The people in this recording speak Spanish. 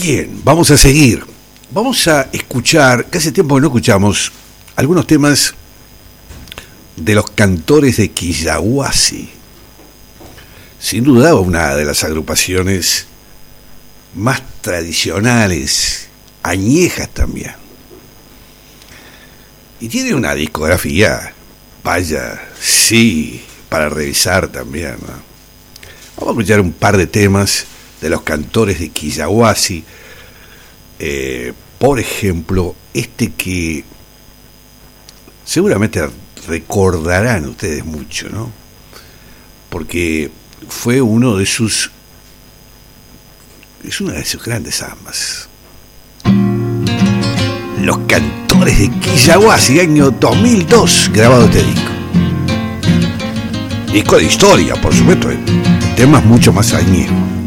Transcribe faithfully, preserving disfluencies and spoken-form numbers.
Bien, vamos a seguir. Vamos a escuchar, que hace tiempo que no escuchamos, algunos temas de los Cantores de Quillahuasi. Sin duda una de las agrupaciones más tradicionales, añejas también. Y tiene una discografía, vaya, sí, para revisar también, ¿no? Vamos a escuchar un par de temas de los Cantores de Quillahuasi. Eh, por ejemplo, este que seguramente recordarán ustedes mucho, ¿no? Porque fue uno de sus es una de sus grandes almas. Los Cantores de Quillahuasi, año dos mil dos, grabado este disco. Disco de historia, por supuesto, temas mucho más añejos.